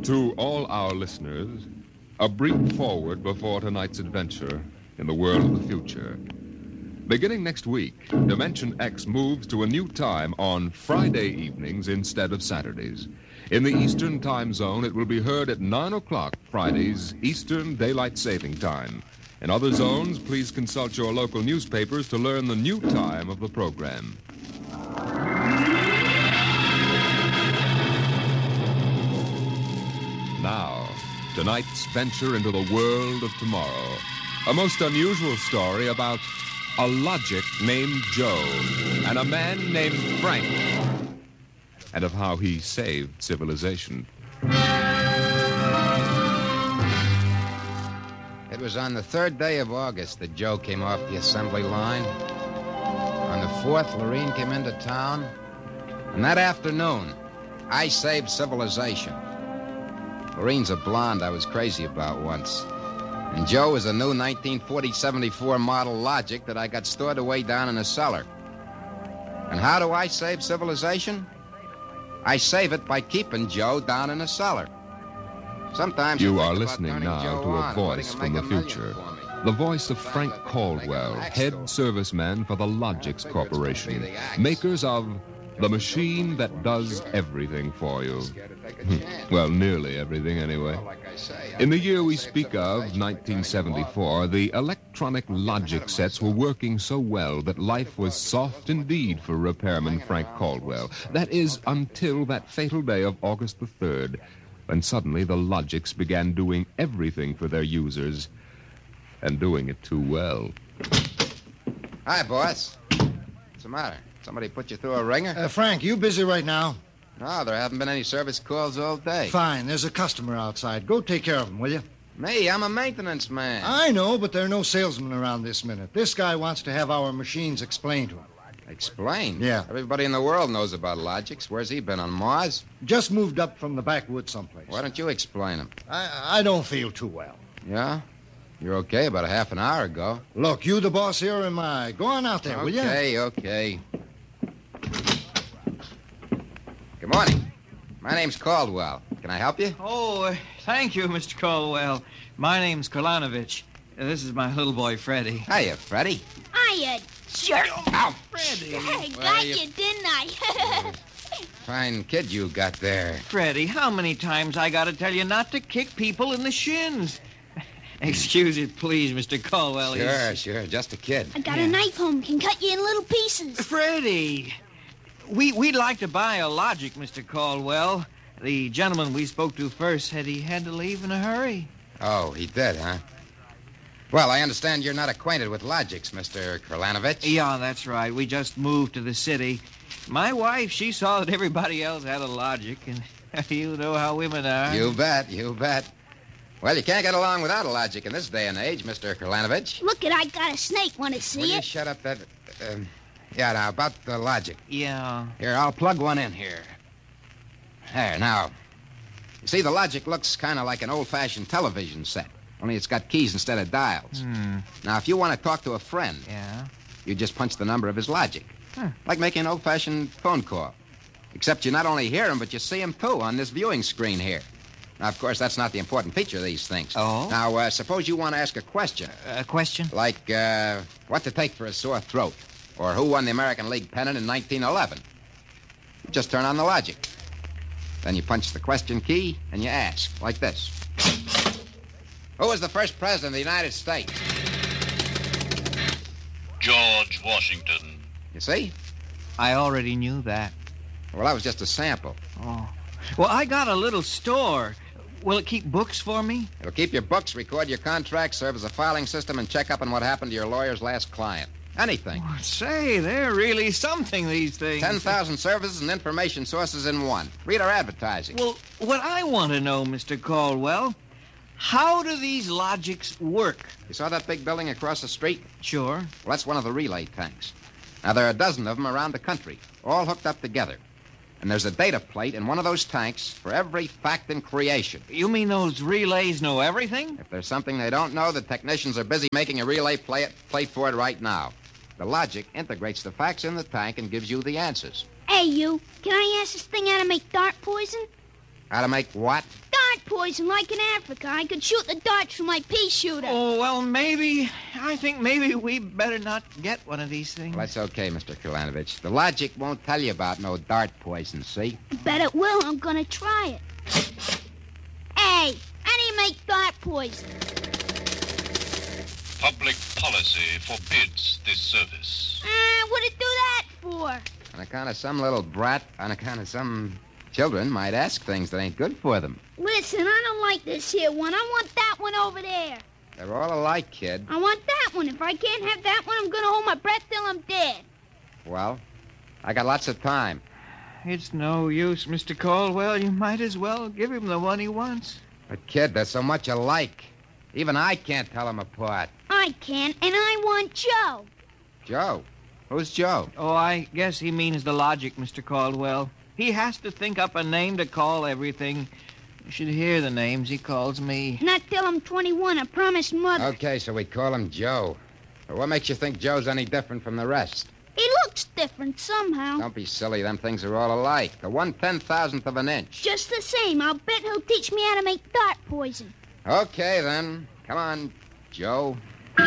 To all our listeners, a brief forward before tonight's adventure in the world of the future. Beginning next week, Dimension X moves to a new time on Friday evenings instead of Saturdays. In the Eastern Time Zone, it will be heard at 9 o'clock Fridays, Eastern Daylight Saving Time. In other zones, please consult your local newspapers to learn the new time of the program. Now, tonight's venture into the world of tomorrow. A most unusual story about a logic named Joe and a man named Frank, and of how he saved civilization. It was on the 3rd day of August that Joe came off the assembly line. On the 4th, Lorene came into town. And that afternoon, I saved civilization. Lorene's a blonde I was crazy about once. And Joe is a new 1940-74 model Logic that I got stored away down in a cellar. And how do I save civilization? I save it by keeping Joe down in a cellar. Sometimes you are listening now to a voice from the future. The voice of Frank Caldwell, head serviceman for the Logix Corporation, makers of the machine that does everything for you. Well, nearly everything, anyway. In the year we speak of, 1974, the electronic Logic sets were working so well that life was soft indeed for repairman Frank Caldwell. That is, until that fatal day of August the 3rd, when suddenly the Logix began doing everything for their users, and doing it too well. Hi, boss. What's the matter? Somebody put you through a ringer? Frank, you busy right now? No, there haven't been any service calls all day. Fine, there's a customer outside. Go take care of him, will you? Me, I'm a maintenance man. I know, but there are no salesmen around this minute. This guy wants to have our machines explained to him. Explain? Yeah. Everybody in the world knows about Logix. Where's he been, on Mars? Just moved up from the backwoods someplace. Why don't you explain him? I don't feel too well. Yeah? You're okay about a half an hour ago. Look, you the boss here, or am I? Go on out there, will you? Okay. Good morning. My name's Caldwell. Can I help you? Oh, thank you, Mr. Caldwell. My name's Kolanovich. This is my little boy, Freddie. Hiya, Freddie. Hiya, jerk. Ow! Freddie. I got you, didn't I? Fine kid you got there. Freddie, how many times I gotta tell you not to kick people in the shins? Excuse it, please, Mr. Caldwell. Sure. Just a kid. I got a knife home. Can cut you in little pieces. Freddie, we'd like to buy a Logic, Mr. Caldwell. The gentleman we spoke to first said he had to leave in a hurry. Oh, he did, huh? Well, I understand you're not acquainted with Logix, Mr. Kolanovich. Yeah, that's right. We just moved to the city. My wife, she saw that everybody else had a Logic, and you know how women are. You bet. Well, you can't get along without a Logic in this day and age, Mr. Kolanovich. Look I got a snake. Want to see Will you it? shut up that... Yeah, now, about the Logic. Yeah. Here, I'll plug one in here. There, now. You see, the Logic looks kind of like an old-fashioned television set, only it's got keys instead of dials. Now, if you want to talk to a friend, you just punch the number of his Logic. Like making an old-fashioned phone call. Except you not only hear him, but you see him, too, on this viewing screen here. Now, of course, that's not the important feature of these things. Oh? Now, suppose you want to ask a question. A question? Like, what to take for a sore throat? Or who won the American League pennant in 1911? You just turn on the Logic. Then you punch the question key, and you ask, like this. Who was the first president of the United States? George Washington. You see? I already knew that. Well, that was just a sample. Oh. Well, I got a little store. Will it keep books for me? It'll keep your books, record your contracts, serve as a filing system, and check up on what happened to your lawyer's last client. Anything. Oh, say, they're really something, these things. 10,000 services and information sources in one. Read our advertising. Well, what I want to know, Mr. Caldwell, how do these Logics work? You saw that big building across the street? Sure. Well, that's one of the relay tanks. Now, there are a dozen of them around the country, all hooked up together. And there's a data plate in one of those tanks for every fact in creation. You mean those relays know everything? If there's something they don't know, the technicians are busy making a relay plate for it right now. The Logic integrates the facts in the tank and gives you the answers. Hey, you. Can I ask this thing how to make dart poison? How to make what? Dart dart poison like in Africa, I could shoot the darts from my pea shooter. Oh, well, I think maybe we better not get one of these things. Well, that's okay, Mr. Kalanovich. The logic won't tell you about no dart poison, see? Bet it will. I'm gonna try it. Hey, how do you make dart poison? Public policy forbids this service. What'd it do that for? On account of some little brat, on account of some children might ask things that ain't good for them. Listen, I don't like this here one. I want that one over there. They're all alike, kid. I want that one. If I can't have that one, I'm gonna hold my breath till I'm dead. Well, I got lots of time. It's no use, Mr. Caldwell. You might as well give him the one he wants. But, kid, they're so much alike. Even I can't tell them apart. I can, and I want Joe. Joe? Who's Joe? Oh, I guess he means the logic, Mr. Caldwell. He has to think up a name to call everything. You should hear the names he calls me. Not till I'm 21, I promised Mother. Okay, so we call him Joe. But what makes you think Joe's any different from the rest? He looks different somehow. Don't be silly. Them things are all alike. The 1/10,000th of an inch. Just the same, I'll bet he'll teach me how to make dart poison. Okay, then. Come on, Joe.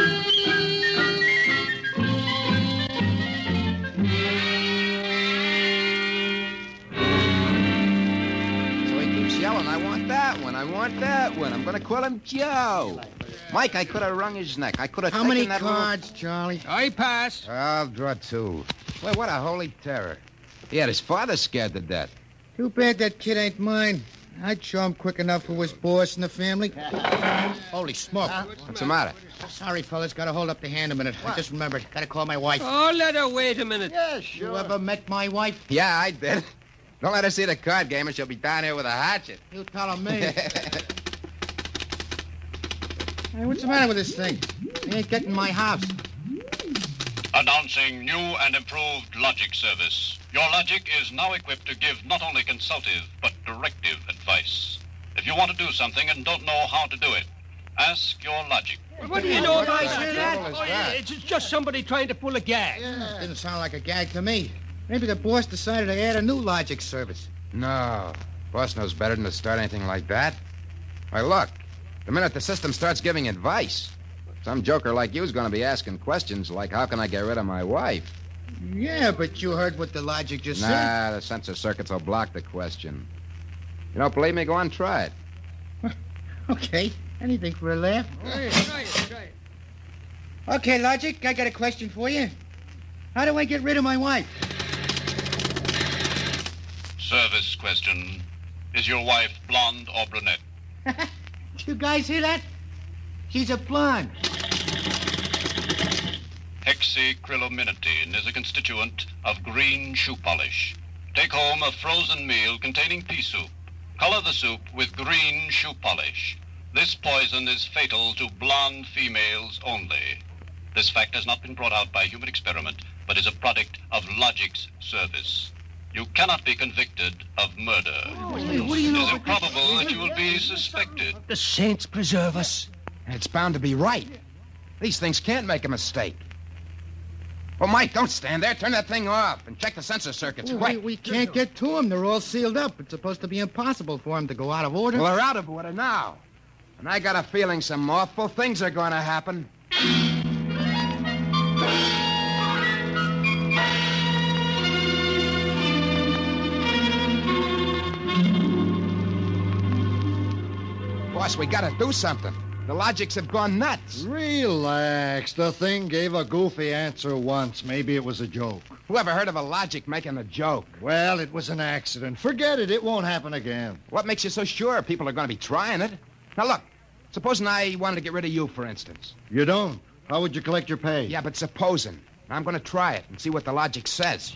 Yelling, I want that one. I want that one. I'm going to call him Joe. Mike, I could have wrung his neck. I could have How taken many that cards, Charlie? I pass. I'll draw 2. Well, what a holy terror. He had his father scared to death. Too bad that kid ain't mine. I'd show him quick enough who was boss in the family. Holy smoke. What's the matter? Sorry, fellas. Gotta hold up the hand a minute. I just remembered. Gotta call my wife. Oh, let her wait a minute. Yeah, sure. You ever met my wife? Yeah, I did. Don't let her see the card game or she'll be down here with a hatchet. You tell me. Hey, what's the matter with this thing? He ain't getting my house. Announcing new and improved logic service. Your logic is now equipped to give not only consultative, but directive advice. If you want to do something and don't know how to do it, ask your logic. What do you know about What that? is that? It's just somebody trying to pull a gag. Yeah, didn't sound like a gag to me. Maybe the boss decided to add a new logic service. No. Boss knows better than to start anything like that. Why, look. The minute the system starts giving advice, some joker like you's going to be asking questions like, how can I get rid of my wife? Yeah, but you heard what the logic just said. Nah, the sensor circuits will block the question. You don't believe me? Go on, try it. Okay, anything for a laugh. Try it. Okay, Logic, I got a question for you. How do I get rid of my wife? Service question. Is your wife blonde or brunette? You guys hear that? She's a blonde. Hexacrylaminotin is a constituent of green shoe polish. Take home a frozen meal containing pea soup. Color the soup with green shoe polish. This poison is fatal to blonde females only. This fact has not been brought out by human experiment, but is a product of logic's service. You cannot be convicted of murder. It is improbable that you will be suspected. The saints preserve us. And it's bound to be right. These things can't make a mistake. Well, Mike, don't stand there. Turn that thing off and check the sensor circuits. Quick. We can't get to them. They're all sealed up. It's supposed to be impossible for them to go out of order. Well, they're out of order now. And I got a feeling some awful things are going to happen. Boss, we got to do something. The logics have gone nuts. Relax. The thing gave a goofy answer once. Maybe it was a joke. Whoever heard of a logic making a joke? Well, it was an accident. Forget it. It won't happen again. What makes you so sure people are going to be trying it? Now, look. Supposing I wanted to get rid of you, for instance. You don't. How would you collect your pay? Yeah, but supposing. I'm going to try it and see what the logic says.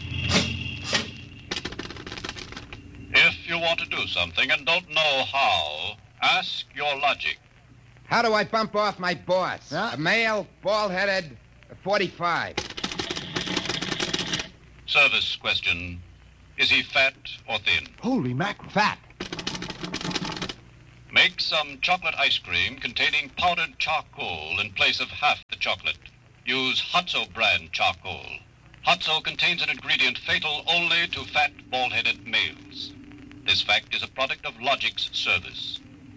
If you want to do something and don't know how, ask your logic. How do I bump off my boss? Huh? A male, bald-headed, 45. Service question. Is he fat or thin? Holy mackerel. Fat. Make some chocolate ice cream containing powdered charcoal in place of half the chocolate. Use Hotzo brand charcoal. Hotzo contains an ingredient fatal only to fat, bald-headed males. This fact is a product of logic's service.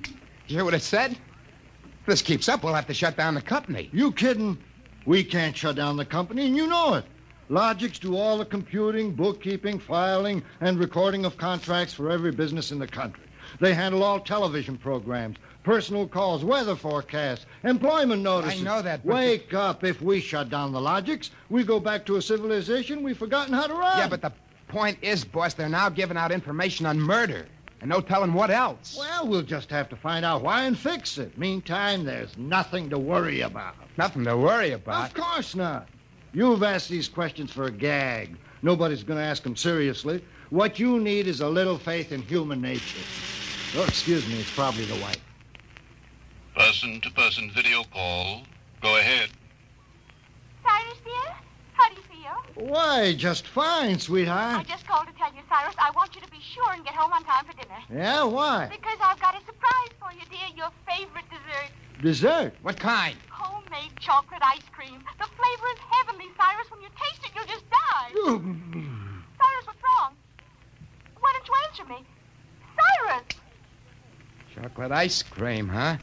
You hear what it said? If this keeps up, we'll have to shut down the company. You kidding? We can't shut down the company, and you know it. Logix do all the computing, bookkeeping, filing, and recording of contracts for every business in the country. They handle all television programs, personal calls, weather forecasts, employment notices. I know that, but... Wake up. If we shut down the Logix, we go back to a civilization we've forgotten how to run. Yeah, but the point is, boss, they're now giving out information on murder. And no telling what else. Well, we'll just have to find out why and fix it. Meantime, there's nothing to worry about. Nothing to worry about? Of course not. You've asked these questions for a gag. Nobody's going to ask them seriously. What you need is a little faith in human nature. Oh, excuse me, it's probably the wife. Person-to-person video call. Go ahead. Cyrus, dear, how do you feel? Why, just fine, I sweetheart. just called to tell you, Cyrus, I want you to be sure and get home on time for dinner. Yeah, why? Because I've got a surprise for you, dear, your favorite dessert. Dessert? What kind? Homemade chocolate ice cream. The flavor is heavenly, Cyrus. When you taste it, you'll just die. Cyrus, what's wrong? Why don't you answer me? Cyrus! Chocolate ice cream, huh?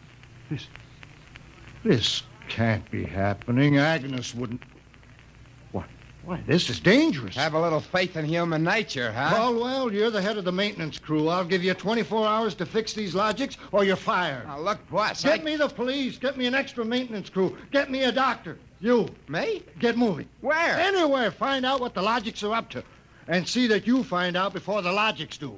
This can't be happening. Agnes wouldn't... Why, this is dangerous. Have a little faith in human nature, huh? Caldwell, you're the head of the maintenance crew. I'll give you 24 hours to fix these Logix, or you're fired. Now, look, boss, Get me the police. Get me an extra maintenance crew. Get me a doctor. You. Me? Get moving. Where? Anywhere. Find out what the Logix are up to. And see that you find out before the Logix do.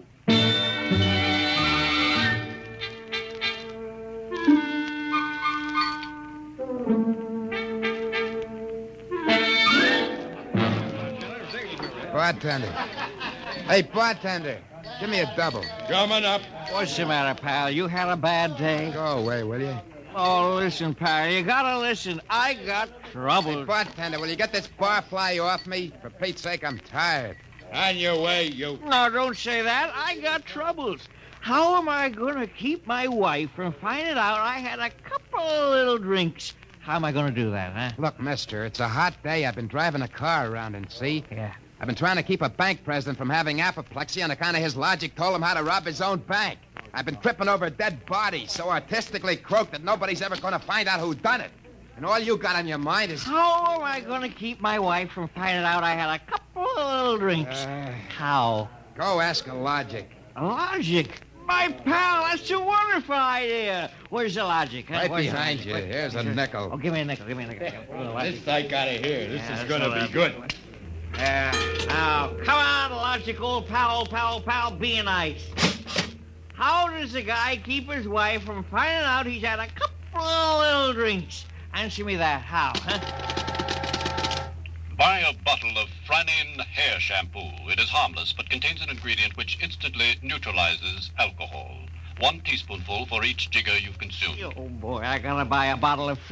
Bartender. Hey, bartender, give me a double. Coming up. What's the matter, pal? You had a bad day? Go away, will you? Oh, listen, pal. You gotta listen. I got trouble. Hey, bartender, will you get this barfly off me? For Pete's sake, I'm tired. On your way, you. No, don't say that. I got troubles. How am I going to keep my wife from finding out I had a couple of little drinks? How am I going to do that, huh? Look, mister, it's a hot day. I've been driving a car around and see. Yeah. I've been trying to keep a bank president from having apoplexy on account of his logic told him how to rob his own bank. I've been tripping over dead bodies so artistically croaked that nobody's ever going to find out who done it. And all you got on your mind is... How am I going to keep my wife from finding out I had a couple of little drinks? How? Go ask a logic. Logic? My pal, that's a wonderful idea. Where's the logic? Huh? Right Where's behind the you. logic? Here's a nickel. Oh, give me a nickel. Give me a nickel. This I gotta hear. This is gonna be good. Now, come on, logic, old pal, be nice. How does a guy keep his wife from finding out he's had a couple of little drinks? Answer me that. How, huh? Buy a bottle of Franin hair shampoo. It is harmless, but contains an ingredient which instantly neutralizes alcohol. 1 teaspoonful for each jigger you've consumed. Oh, boy, I gotta buy a bottle of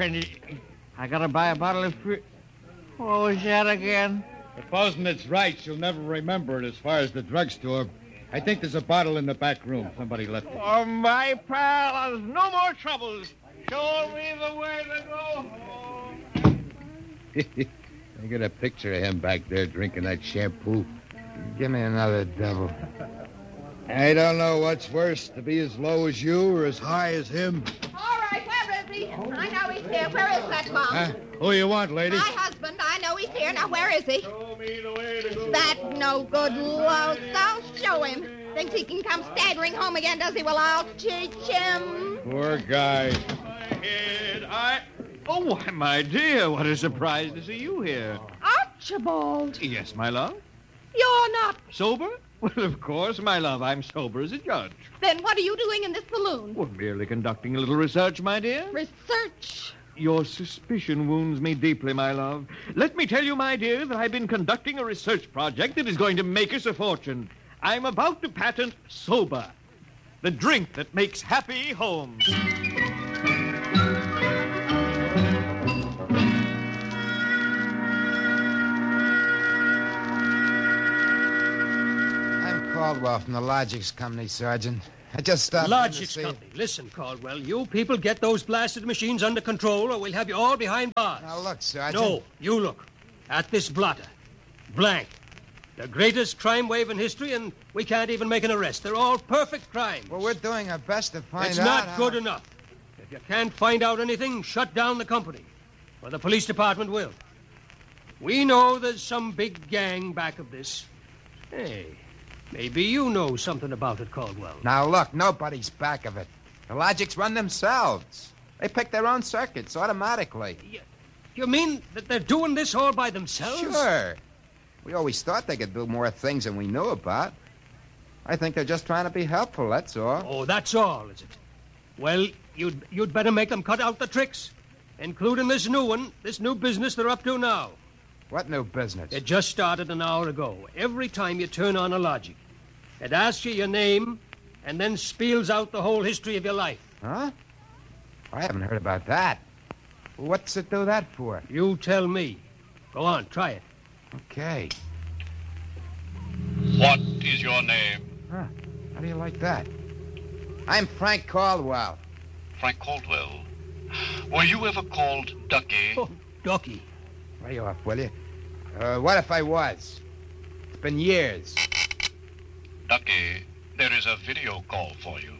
What was that again? Supposing it's right, she'll never remember it as far as the drugstore. I think there's a bottle in the back room. Somebody left it. Oh, my pal, there's no more troubles. Show me the way to go home. I got a picture of him back there drinking that shampoo. Give me another double. I don't know what's worse, to be as low as you or as high as him. All right, where is he? I know he's here. Where is that bum? Huh? Who you want, lady? My husband. I know he's here. Now, where is he? Show me the way to go. That no good low. I'll show him. Thinks he can come staggering home again, does he? Well, I'll teach him. Poor guy. Oh, why, my dear, what a surprise to see you here. Archibald. Yes, my love. You're not. Sober? Well, of course, my love. I'm sober as a judge. Then what are you doing in this saloon? Well, merely conducting a little research, my dear. Research. Your suspicion wounds me deeply, my love. Let me tell you, my dear, that I've been conducting a research project that is going to make us a fortune. I'm about to patent Sober, the drink that makes happy homes. I'm Caldwell from the Logix Company, Sergeant. I just stopped in to Logix see... Company. Listen, Caldwell, you people get those blasted machines under control or we'll have you all behind bars. Now, look, Sergeant. No, you look. At this blotter. Blank. The greatest crime wave in history, and we can't even make an arrest. They're all perfect crimes. Well, we're doing our best to find out. It's not good enough. If you can't find out anything, shut down the company. Or the police department will. We know there's some big gang back of this. Hey, maybe you know something about it, Caldwell. Now, look, nobody's back of it. The Logics run themselves. They pick their own circuits automatically. You mean that they're doing this all by themselves? Sure. We always thought they could do more things than we knew about. I think they're just trying to be helpful, that's all. Oh, that's all, is it? Well, you'd better make them cut out the tricks, including this new one, this new business they're up to now. What new business? It just started an hour ago. Every time you turn on a Logic, it asks you your name and then spiels out the whole history of your life. Huh? I haven't heard about that. What's it do that for? You tell me. Go on, try it. Okay. What is your name? Huh. How do you like that? I'm Frank Caldwell. Frank Caldwell. Were you ever called Ducky? Oh, Ducky. Lay off, will you? What if I was? It's been years. Ducky, there is a video call for you.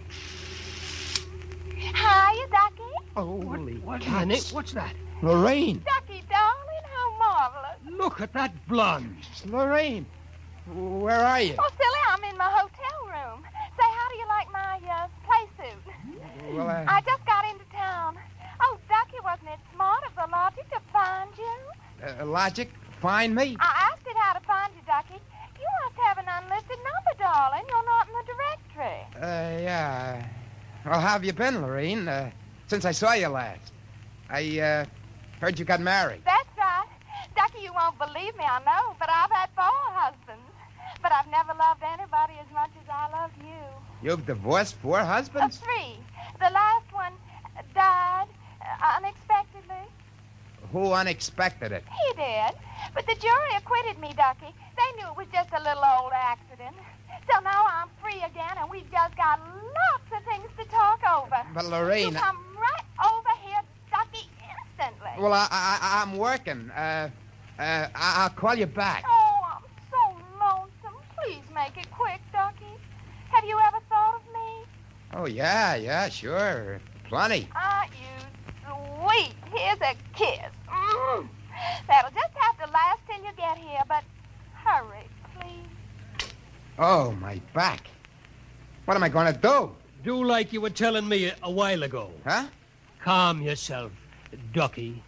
Hiya, Ducky. Holy Janet, what's that? Lorraine. Ducky, darling, how marvelous. Look at that blonde. It's Lorraine. Where are you? Oh, silly, I'm in my hotel room. Say, how do you like my play suit? Well, I just got into town. Oh, Ducky, wasn't it smart of the Logic to find you? Logic? Find me? I asked it how to find you, Ducky. You must have an unlisted number, darling. You're not in the directory. Yeah. Well, how have you been, Lorraine? Since I saw you last. I heard you got married. That's right. Ducky, you won't believe me, I know, but I've had 4 husbands. But I've never loved anybody as much as I love you. You've divorced 4 husbands? 3. The last one died unexpectedly. Who unexpected it? He did. But the jury acquitted me, Ducky. They knew it was just a little old accident. So now I'm free again, and we've just got lots of things to talk over. But, Lorraine... You come right over here, Ducky, instantly. Well, I'm working. I'll call you back. Oh, I'm so lonesome. Please make it quick, Ducky. Have you ever thought of me? Oh, yeah, sure. Plenty. You sweet. Here's a kiss. That'll just have to last till you get here, but hurry, please. Oh, my back. What am I going to do? Do like you were telling me a while ago. Huh? Calm yourself, Ducky.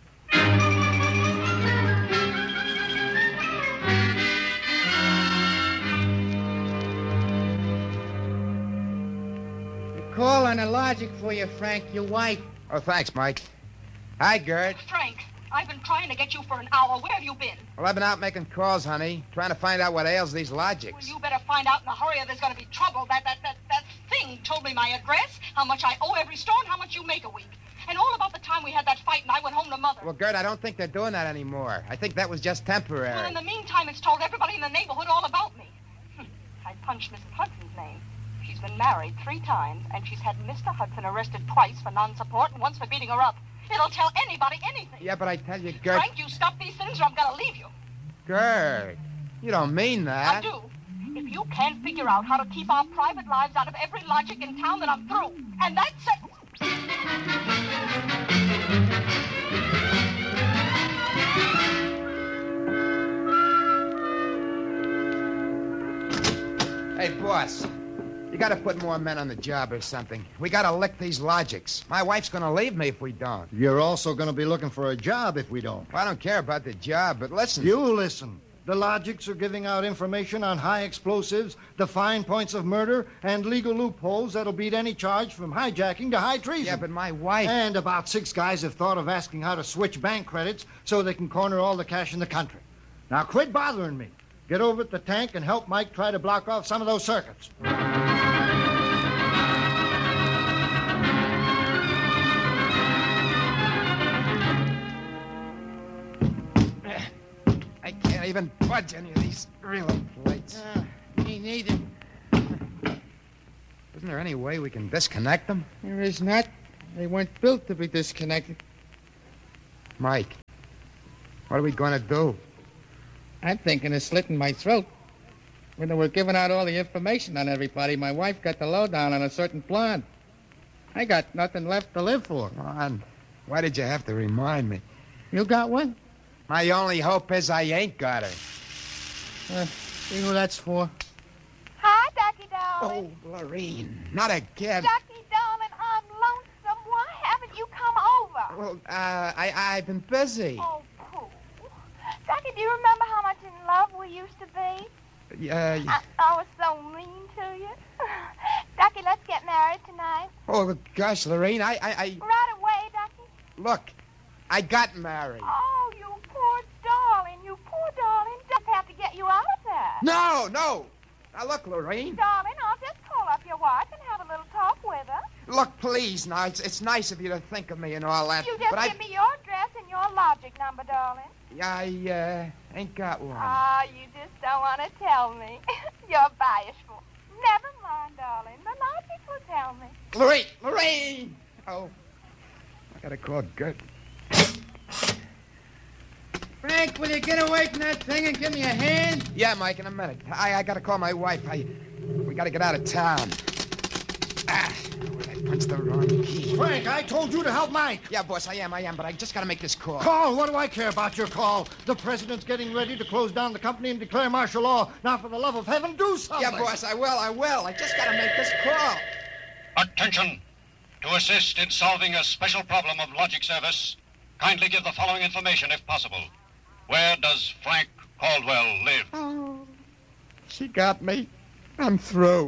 Call on a Logic for you, Frank, your wife. Oh, thanks, Mike. Hi, Gert. Frank, I've been trying to get you for an hour. Where have you been? Well, I've been out making calls, honey, trying to find out what ails these Logics. Well, you better find out in a hurry or there's going to be trouble. That thing told me my address, how much I owe every store, and how much you make a week. And all about the time we had that fight and I went home to Mother. Well, Gert, I don't think they're doing that anymore. I think that was just temporary. Well, in the meantime, it's told everybody in the neighborhood all about me. I punched Mrs. Hudson's name. She's been married 3 times, and she's had Mr. Hudson arrested twice for non-support and once for beating her up. It'll tell anybody anything. Yeah, but I tell you, Gert... Frank, you stop these things or I'm going to leave you. Gert, you don't mean that. I do. If you can't figure out how to keep our private lives out of every Logic in town, then I'm through. And that's it. Hey, boss. You gotta put more men on the job or something. We gotta lick these Logics. My wife's gonna leave me if we don't. You're also gonna be looking for a job if we don't. Well, I don't care about the job, but listen. You listen. The Logics are giving out information on high explosives, the fine points of murder, and legal loopholes that'll beat any charge from hijacking to high treason. Yeah, but my wife... And about 6 guys have thought of asking how to switch bank credits so they can corner all the cash in the country. Now, quit bothering me. Get over at the tank and help Mike try to block off some of those circuits. I can't even budge any of these relay plates. Me neither. Isn't there any way we can disconnect them? There is not. They weren't built to be disconnected. Mike, what are we going to do? I'm thinking of slitting my throat. When they were giving out all the information on everybody, my wife got the lowdown on a certain blonde. I got nothing left to live for. Ron, why did you have to remind me? You got one? My only hope is I ain't got her. See who that's for? Hi, Ducky, darling. Oh, Lorene, not again. Ducky, darling, I'm lonesome. Why haven't you come over? Well, I've been busy. Oh, Pooh. Ducky, do you remember how much in love we used to be? I was so mean to you. Ducky, let's get married tonight. Oh, gosh, Lorene, I... Right away, Ducky. Look, I got married. Oh, you poor darling. You poor darling. Just have to get you out of that. No. Now, look, Lorene. Darling, I'll just call up your wife and have a little talk with her. Look, please, now, it's nice of you to think of me and all that. You just give me your address and your logic number, darling. I ain't got one. You just don't want to tell me. You're bashful. Never mind, darling. The logic will tell me. Lorene! Oh, I gotta call Gert. Frank, will you get away from that thing and give me a hand? Yeah, Mike, in a minute. I gotta call my wife. We gotta get out of town. I punched the wrong key. Frank, I told you to help Mike. Yeah, boss, I am, but I just gotta make this call. Call? What do I care about your call? The president's getting ready to close down the company and declare martial law. Now, for the love of heaven, do something. Yeah, boss, I will. I just gotta make this call. Attention! To assist in solving a special problem of logic service, kindly give the following information if possible. Where does Frank Caldwell live? Oh, she got me. I'm through.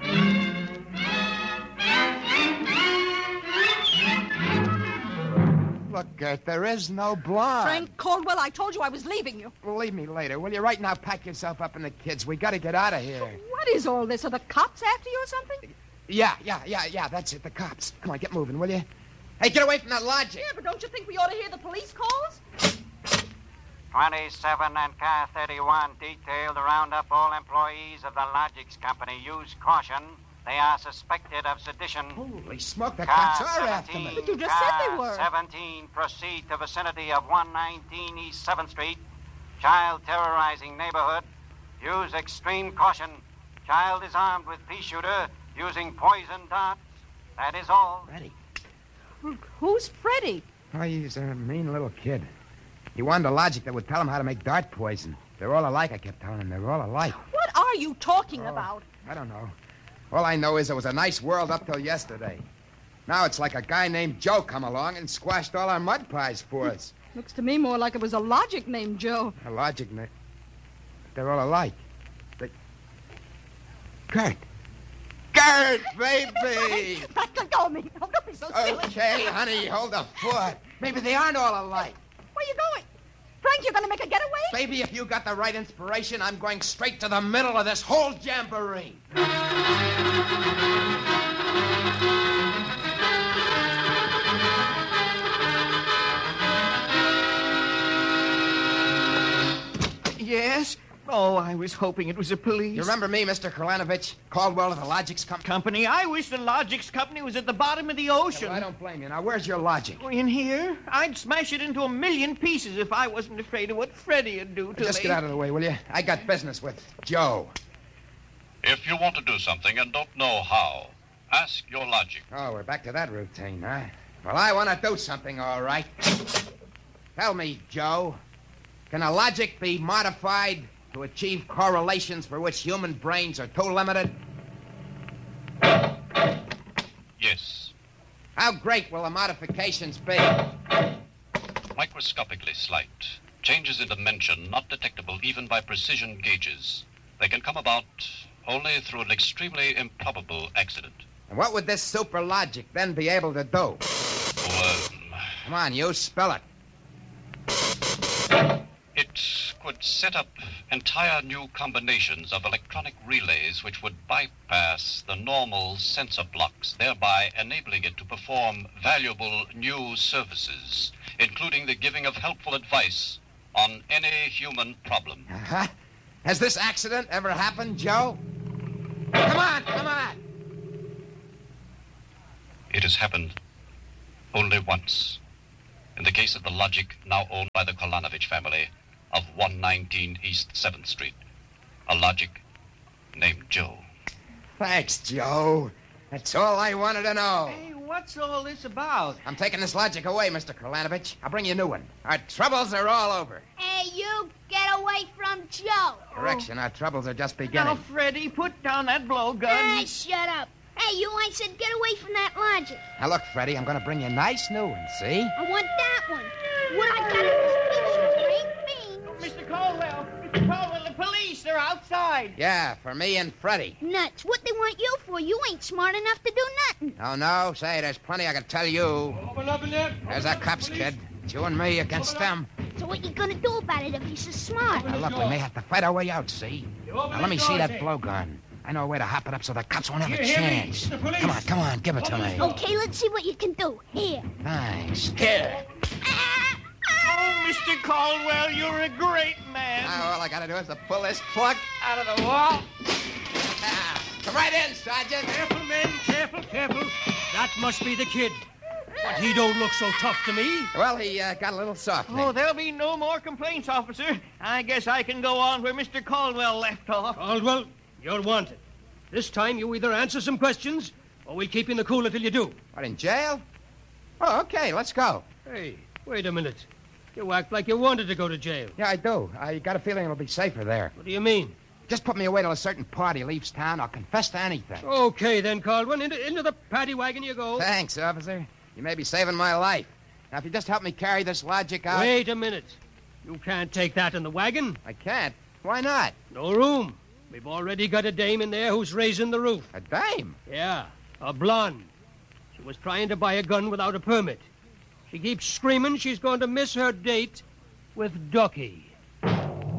Look, Gert, there is no blonde. Frank Caldwell, I told you I was leaving you. Well, leave me later, will you? Right now, pack yourself up and the kids. We gotta get out of here. What is all this? Are the cops after you or something? Yeah, that's it, the cops. Come on, get moving, will you? Hey, get away from that logic. Yeah, but don't you think we ought to hear the police calls? 27 and car 31 detailed to round up all employees of the Logix Company. Use caution. They are suspected of sedition. Holy smoke, the car cops are after me. But you just said they were. 17, proceed to vicinity of 119 East 7th Street. Child terrorizing neighborhood. Use extreme caution. Child is armed with pea shooter using poison darts. That is all. Ready. Who's Freddie? Oh, he's a mean little kid. He wanted a logic that would tell him how to make dart poison. They're all alike, I kept telling him. They're all alike. What are you talking about? I don't know. All I know is it was a nice world up till yesterday. Now it's like a guy named Joe come along and squashed all our mud pies for us. Looks to me more like it was a logic named Joe. A logic name? They're all alike. Gert, baby! Let go of me. Oh, don't be so silly. Okay, honey, hold the fort. Maybe they aren't all alike. Where are you going? Frank, you're going to make a getaway? Baby, if you got the right inspiration, I'm going straight to the middle of this whole jamboree. Yes? Oh, I was hoping it was the police. You remember me, Mr. Kralanovich? Caldwell of the Logix Company? I wish the Logix Company was at the bottom of the ocean. Well, I don't blame you. Now, where's your logic? In here? I'd smash it into a million pieces if I wasn't afraid of what Freddie'd do to me. Just get out of the way, will you? I got business with Joe. If you want to do something and don't know how, ask your logic. Oh, we're back to that routine, huh? Well, I want to do something, all right. Tell me, Joe, can a logic be modified to achieve correlations for which human brains are too limited? Yes. How great will the modifications be? Microscopically slight. Changes in dimension not detectable even by precision gauges. They can come about only through an extremely improbable accident. And what would this super logic then be able to do? Come on, you spell it. It could set up entire new combinations of electronic relays which would bypass the normal sensor blocks, thereby enabling it to perform valuable new services, including the giving of helpful advice on any human problem. Uh-huh. Has this accident ever happened, Joe? Come on! It has happened only once. In the case of the Logic now owned by the Kolanovich family of 119 East 7th Street. A Logic named Joe. Thanks, Joe. That's all I wanted to know. Hey, what's all this about? I'm taking this logic away, Mr. Kralanovich. I'll bring you a new one. Our troubles are all over. Hey, you, get away from Joe. Correction, our troubles are just Now, beginning. Freddie, put down that blowgun. Hey, shut up. Hey, you, I said get away from that logic. Now, look, Freddie, I'm going to bring you a nice new one, see? I want that one. What I got in this picture ain't beans. Mr. Caldwell, the police, they're outside. Yeah, for me and Freddie. Nuts. What they want you for? You ain't smart enough to do nothing. Oh, no? Say, there's plenty I can tell you. Open up in there. There's our cops, kid. It's you and me against them. So what you gonna do about it if he's so smart? Now, look, we may have to fight our way out, see? Now, let me see that blowgun. I know a way to hop it up so the cops won't have a chance. Come on, give it to me. Okay, let's see what you can do. Here. Thanks. Here. Oh, Mr. Caldwell, you're a great man. Now, all I gotta do is to pull this plug out of the wall. Come right in, Sergeant. Careful, men. Careful. That must be the kid. But he don't look so tough to me. Well, he got a little soft. Oh, there'll be no more complaints, officer. I guess I can go on where Mr. Caldwell left off. Caldwell, you're wanted. This time you either answer some questions, or we'll keep you in the cooler till you do. What, in jail? Oh, okay, let's go. Hey, wait a minute. You act like you wanted to go to jail. Yeah, I do. I got a feeling it'll be safer there. What do you mean? Just put me away till a certain party leaves town. I'll confess to anything. Okay, then, Caldwell. Into the paddy wagon you go. Thanks, officer. You may be saving my life. Now, if you just help me carry this logic out... Wait a minute. You can't take that in the wagon. I can't? Why not? No room. We've already got a dame in there who's raising the roof. A dame? Yeah, a blonde. She was trying to buy a gun without a permit. She keeps screaming she's going to miss her date with Ducky.